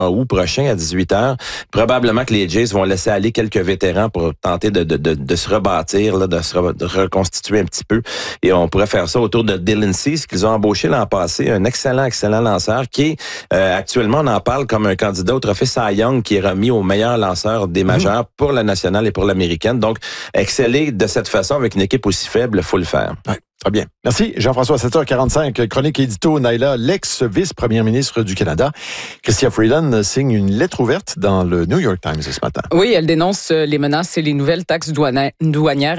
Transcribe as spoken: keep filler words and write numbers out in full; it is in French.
août prochain à dix-huit heures. Probablement que les Jays vont laisser aller quelques vétérans pour tenter de, de, de, de se rebâtir, là, de se re, de reconstituer un petit peu. Et on pourrait faire ça autour de Dylan Cease, qu'ils ont embauché l'an passé, un excellent, excellent lanceur qui est, euh, actuellement, on en parle comme un candidat au trophée Cy Young qui est remis au meilleur lanceur des majeurs mmh. pour la nationale et pour l'américaine. Donc, exceller de cette façon avec une équipe aussi faible, il faut le faire. Ouais. Très bien. Merci, Jean-François. sept heures quarante-cinq, chronique édito, Naila, l'ex-vice-première ministre du Canada. Chrystia Freeland signe une lettre ouverte dans le New York Times ce matin. Oui, elle dénonce les menaces et les nouvelles taxes douanières